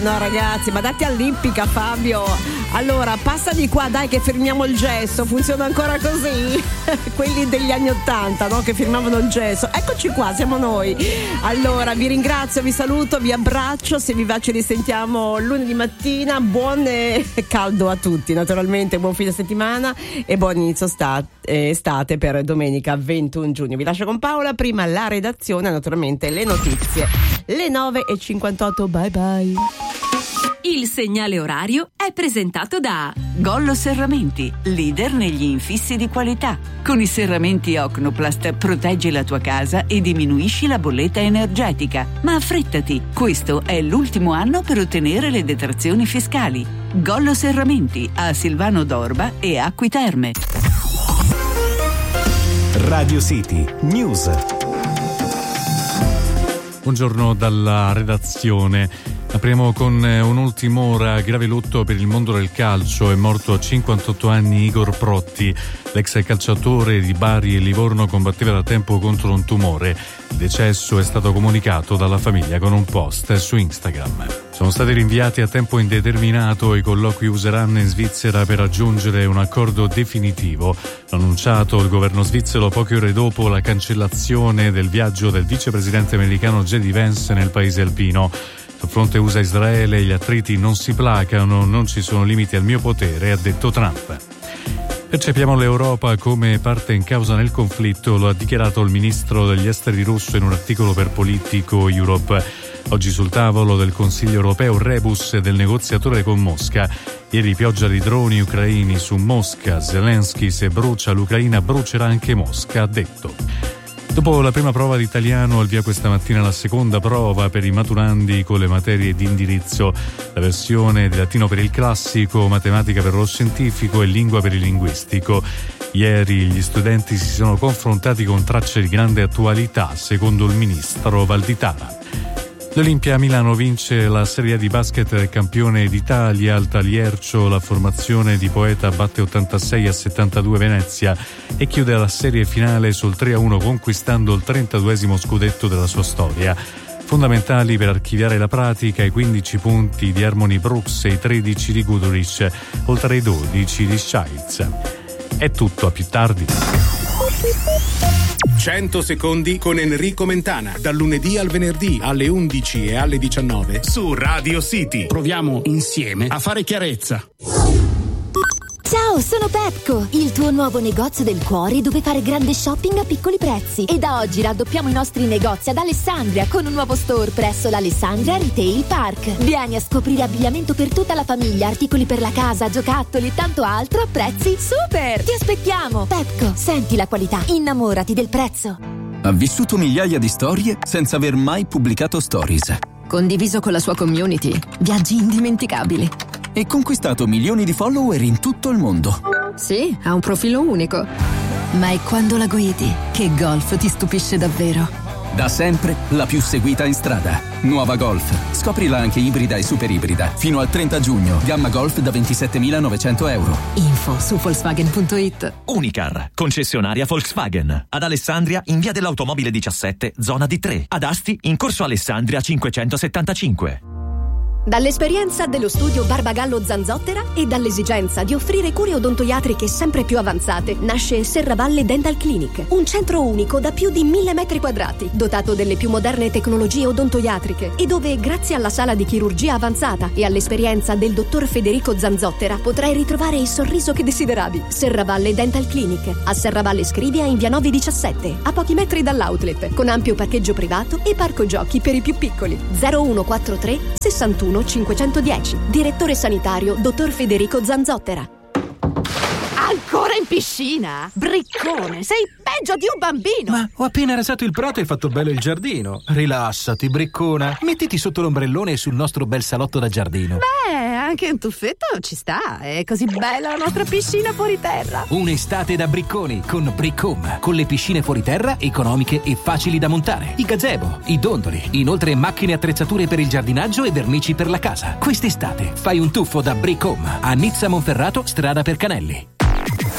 No ragazzi, ma datti all'ippica Fabio. Allora passa di qua, dai, che firmiamo il gesso. Funziona ancora così? Quelli degli anni '80, no? Che firmavano il gesso. Eccoci qua, siamo noi. Allora vi ringrazio, vi saluto, vi abbraccio. Se vi va ci risentiamo lunedì mattina. Buon caldo a tutti, naturalmente. Buon fine settimana e buon inizio estate per domenica 21 giugno. Vi lascio con Paola, prima la redazione, naturalmente le notizie. Le 9:58, bye bye. Il segnale orario è presentato da Gollo Serramenti, leader negli infissi di qualità. Con i serramenti Ocnoplast proteggi la tua casa e diminuisci la bolletta energetica. Ma affrettati, questo è l'ultimo anno per ottenere le detrazioni fiscali. Gollo Serramenti a Silvano d'Orba e Acqui Terme. Radio City News. Buongiorno dalla redazione. Apriamo con un'ultima ora. Grave lutto per il mondo del calcio. È morto a 58 anni Igor Protti. L'ex calciatore di Bari e Livorno combatteva da tempo contro un tumore. Il decesso è stato comunicato dalla famiglia con un post su Instagram. Sono stati rinviati a tempo indeterminato i colloqui useranno in Svizzera per raggiungere un accordo definitivo. L'ha annunciato il governo svizzero poche ore dopo la cancellazione del viaggio del vicepresidente americano J.D. Vance nel paese alpino. Sul fronte USA-Israele gli attriti non si placano, non ci sono limiti al mio potere, ha detto Trump. Percepiamo l'Europa come parte in causa nel conflitto, lo ha dichiarato il ministro degli esteri russo in un articolo per Politico Europe. Oggi sul tavolo del Consiglio europeo rebus del negoziatore con Mosca. Ieri pioggia di droni ucraini su Mosca. Zelensky, se brucia l'Ucraina brucerà anche Mosca, ha detto. Dopo la prima prova di italiano, al via questa mattina la seconda prova per i maturandi con le materie di indirizzo. La versione di latino per il classico, matematica per lo scientifico e lingua per il linguistico. Ieri gli studenti si sono confrontati con tracce di grande attualità, secondo il ministro Valditara. L'Olimpia Milano vince la Serie A di basket del campione d'Italia. Al Taliercio la formazione di Poeta batte 86-72 Venezia e chiude la serie finale sul 3-1 conquistando il 32esimo scudetto della sua storia. Fondamentali per archiviare la pratica i 15 punti di Harmony Brooks e i 13 di Guduric, oltre ai 12 di Shields. È tutto, a più tardi. 100 secondi con Enrico Mentana, dal lunedì al venerdì alle 11 e alle 19 su Radio City. Proviamo insieme a fare chiarezza. Ciao, sono Pepco, il tuo nuovo negozio del cuore dove fare grande shopping a piccoli prezzi. E da oggi raddoppiamo i nostri negozi ad Alessandria con un nuovo store presso l'Alessandria Retail Park. Vieni a scoprire abbigliamento per tutta la famiglia, articoli per la casa, giocattoli e tanto altro a prezzi super. Ti aspettiamo. Pepco, senti la qualità, innamorati del prezzo. Ha vissuto migliaia di storie senza aver mai pubblicato stories. Condiviso con la sua community, viaggi indimenticabili. E conquistato milioni di follower in tutto il mondo. Sì, ha un profilo unico. Ma è quando la guidi che Golf ti stupisce davvero. Da sempre la più seguita in strada. Nuova Golf. Scoprila anche ibrida e super ibrida. Fino al 30 giugno. Gamma Golf da 27.900 euro. Info su Volkswagen.it. Unicar, concessionaria Volkswagen. Ad Alessandria in via dell'Automobile 17, zona D3. Ad Asti in corso Alessandria 575. Dall'esperienza dello studio Barbagallo Zanzottera e dall'esigenza di offrire cure odontoiatriche sempre più avanzate nasce Serravalle Dental Clinic, un centro unico da più di 1000 metri quadrati, dotato delle più moderne tecnologie odontoiatriche e dove, grazie alla sala di chirurgia avanzata e all'esperienza del dottor Federico Zanzottera, potrai ritrovare il sorriso che desideravi. Serravalle Dental Clinic, a Serravalle Scrivia in via 917, a pochi metri dall'outlet, con ampio parcheggio privato e parco giochi per i più piccoli. 0143 61 510. Direttore sanitario dottor Federico Zanzottera. Ancora in piscina? Briccone, sei peggio di un bambino. Ma ho appena rasato il prato e fatto bello il giardino. Rilassati, briccona. Mettiti sotto l'ombrellone sul nostro bel salotto da giardino. Beh, anche un tuffetto ci sta. È così bella la nostra piscina fuori terra. Un'estate da bricconi con Briccom. Con le piscine fuori terra economiche e facili da montare. I gazebo, i dondoli. Inoltre macchine e attrezzature per il giardinaggio e vernici per la casa. Quest'estate fai un tuffo da Briccom a Nizza Monferrato, strada per Canelli.